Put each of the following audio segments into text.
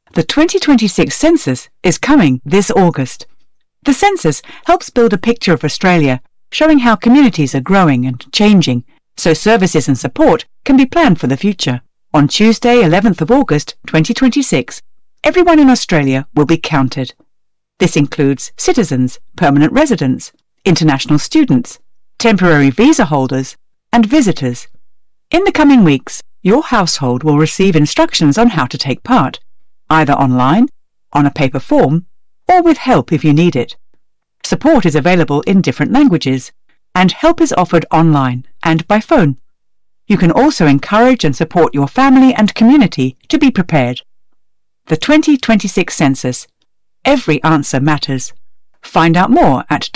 The 2026 census is coming this August. The census helps build a picture of Australia, showing how communities are growing and changing, so services and support can be planned for the future. On Tuesday, 11th of August 2026, everyone in Australia will be counted. This includes citizens, permanent residents, international students, temporary visa holders, and visitors. In the coming weeks, your household will receive instructions on how to take part, either online, on a paper form, or with help if you need it. Support is available in different languages, and help is offered online and by phone. You can also encourage and support your family and community to be prepared. The 2026 Census. Every answer matters. Find out more at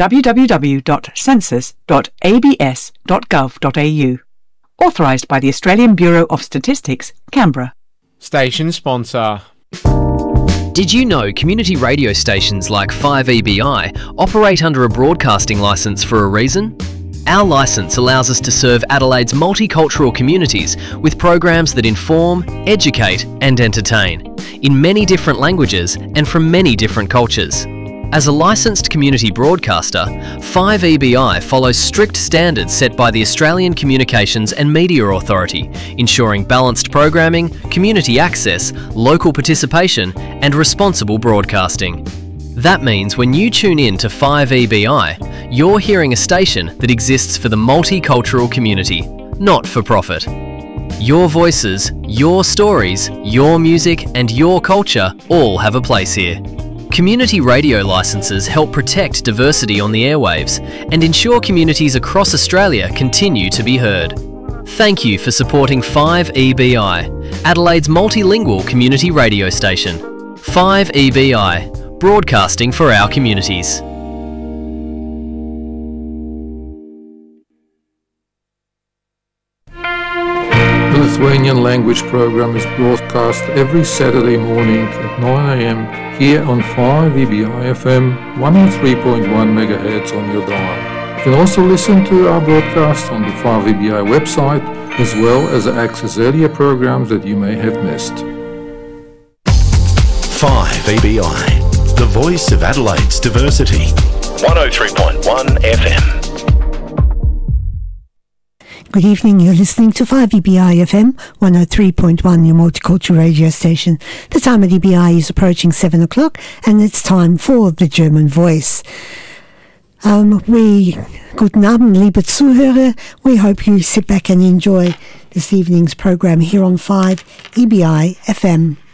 www.census.abs.gov.au. Authorised by the Australian Bureau of Statistics, Canberra. Station sponsor. Did you know community radio stations like 5EBI operate under a broadcasting licence for a reason? Our licence allows us to serve Adelaide's multicultural communities with programs that inform, educate and entertain, in many different languages and from many different cultures. As a licensed community broadcaster, 5EBI follows strict standards set by the Australian Communications and Media Authority, ensuring balanced programming, community access, local participation and responsible broadcasting. That means when you tune in to 5EBI, you're hearing a station that exists for the multicultural community, not for profit. Your voices, your stories, your music and your culture all have a place here. Community radio licences help protect diversity on the airwaves and ensure communities across Australia continue to be heard. Thank you for supporting 5EBI, Adelaide's multilingual community radio station. 5EBI, broadcasting for our communities. The Lithuanian language program is broadcast every Saturday morning at 9 a.m. here on 5EBI FM 103.1 MHz on your dial. You can also listen to our broadcast on the 5EBI website, as well as access earlier programs that you may have missed. 5EBI, the voice of Adelaide's diversity. 103.1 FM. Good evening, you're listening to 5EBI FM 103.1, your multicultural radio station. The time at EBI is approaching 7 o'clock and it's time for the German Voice. Guten Abend, liebe Zuhörer. We hope you sit back and enjoy this evening's program here on 5EBI FM.